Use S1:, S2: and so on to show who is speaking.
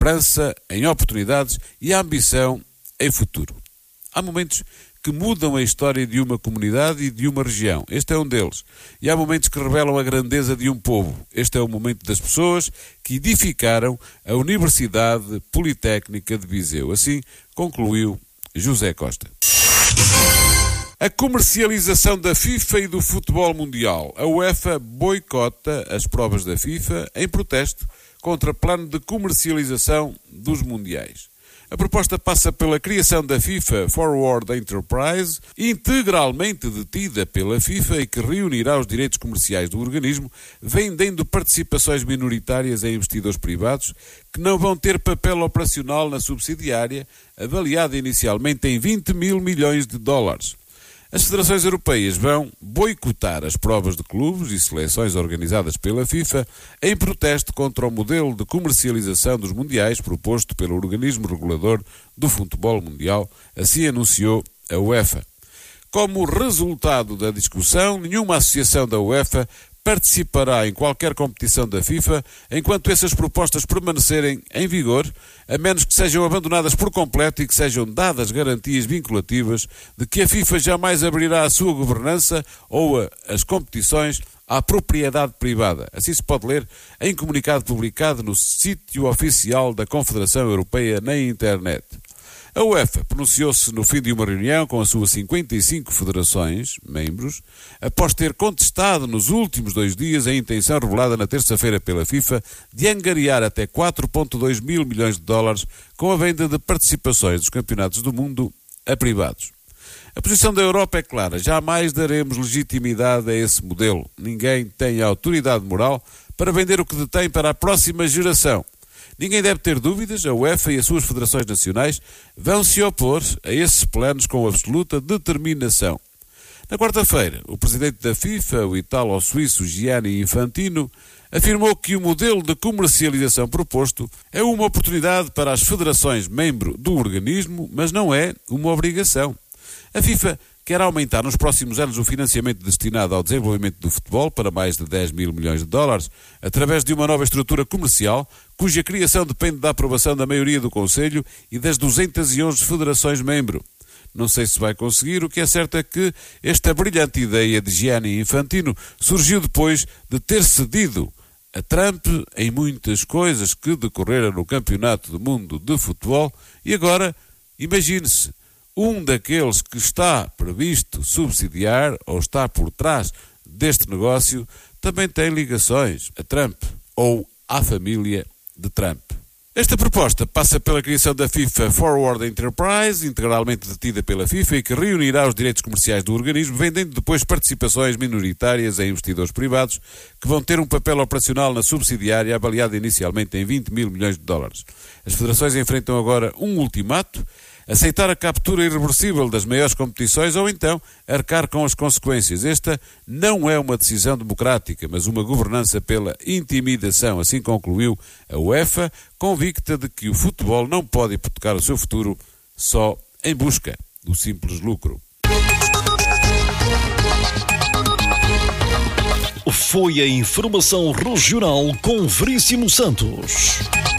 S1: esperança em oportunidades e ambição em futuro. Há momentos que mudam a história de uma comunidade e de uma região. Este é um deles. E há momentos que revelam a grandeza de um povo. Este é o momento das pessoas que edificaram a Universidade Politécnica de Viseu. Assim concluiu José Costa. A comercialização da FIFA e do futebol mundial. A UEFA boicota as provas da FIFA em protesto contra plano de comercialização dos mundiais. A proposta passa pela criação da FIFA Forward Enterprise, integralmente detida pela FIFA e que reunirá os direitos comerciais do organismo, vendendo participações minoritárias a investidores privados que não vão ter papel operacional na subsidiária, avaliada inicialmente em 20 mil milhões de dólares. As federações europeias vão boicotar as provas de clubes e seleções organizadas pela FIFA em protesto contra o modelo de comercialização dos mundiais proposto pelo organismo regulador do futebol mundial, assim anunciou a UEFA. Como resultado da discussão, nenhuma associação da UEFA participará em qualquer competição da FIFA enquanto essas propostas permanecerem em vigor, a menos que sejam abandonadas por completo e que sejam dadas garantias vinculativas de que a FIFA jamais abrirá a sua governança ou as competições à propriedade privada. Assim se pode ler em comunicado publicado no sítio oficial da Confederação Europeia na internet. A UEFA pronunciou-se no fim de uma reunião com as suas 55 federações, membros, após ter contestado nos últimos 2 dias a intenção revelada na terça-feira pela FIFA de angariar até 4,2 mil milhões de dólares com a venda de participações dos campeonatos do mundo a privados. A posição da Europa é clara, jamais daremos legitimidade a esse modelo. Ninguém tem a autoridade moral para vender o que detém para a próxima geração. Ninguém deve ter dúvidas, a UEFA e as suas federações nacionais vão se opor a esses planos com absoluta determinação. Na quarta-feira, o presidente da FIFA, o italo-suíço Gianni Infantino, afirmou que o modelo de comercialização proposto é uma oportunidade para as federações membro do organismo, mas não é uma obrigação. A FIFA quer aumentar nos próximos anos o financiamento destinado ao desenvolvimento do futebol para mais de 10 mil milhões de dólares, através de uma nova estrutura comercial, cuja criação depende da aprovação da maioria do Conselho e das 211 federações-membro. Não sei se vai conseguir, o que é certo é que esta brilhante ideia de Gianni Infantino surgiu depois de ter cedido a Trump em muitas coisas que decorreram no Campeonato do Mundo de Futebol e agora, imagine-se, um daqueles que está previsto subsidiar ou está por trás deste negócio também tem ligações a Trump ou à família de Trump. Esta proposta passa pela criação da FIFA Forward Enterprise, integralmente detida pela FIFA e que reunirá os direitos comerciais do organismo, vendendo depois participações minoritárias a investidores privados que vão ter um papel operacional na subsidiária avaliada inicialmente em 20 mil milhões de dólares. As federações enfrentam agora um ultimato: aceitar a captura irreversível das maiores competições ou então arcar com as consequências. Esta não é uma decisão democrática, mas uma governança pela intimidação, assim concluiu a UEFA, convicta de que o futebol não pode hipotecar o seu futuro só em busca do simples lucro.
S2: Foi a informação regional com Veríssimo Santos.